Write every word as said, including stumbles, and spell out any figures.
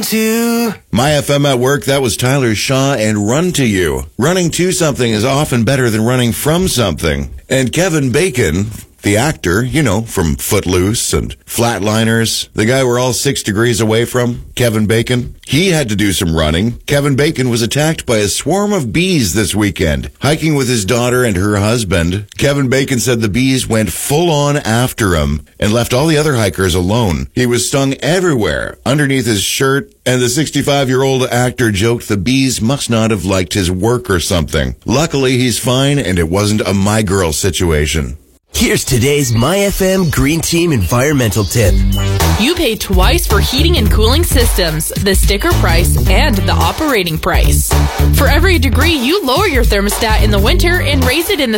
to. My F M at work, that was Tyler Shaw and Run to You. Running to something is often better than running from something. And Kevin Bacon, the actor, you know, from Footloose and Flatliners, the guy we're all six degrees away from, Kevin Bacon, he had to do some running. Kevin Bacon was attacked by a swarm of bees this weekend. Hiking with his daughter and her husband, Kevin Bacon said the bees went full on after him and left all the other hikers alone. He was stung everywhere, underneath his shirt, and the sixty-five-year-old actor joked the bees must not have liked his work or something. Luckily, he's fine, and it wasn't a my girl situation. Here's today's My F M Green Team environmental tip. You pay twice for heating and cooling systems, the sticker price, and the operating price. For every degree, you lower your thermostat in the winter and raise it in the